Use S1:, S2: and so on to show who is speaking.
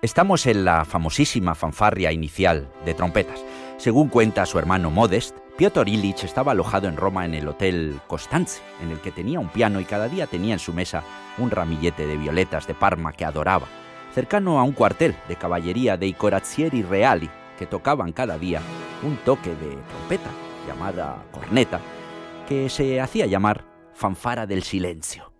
S1: Estamos en la famosísima fanfarria inicial de trompetas. Según cuenta su hermano Modest, Piotr Ilich estaba alojado en Roma en el Hotel Costanze, en el que tenía un piano y cada día tenía en su mesa un ramillete de violetas de Parma que adoraba, cercano a un cuartel de caballería dei Corazzieri Reali, que tocaban cada día un toque de trompeta, llamada corneta, que se hacía llamar fanfara del silencio.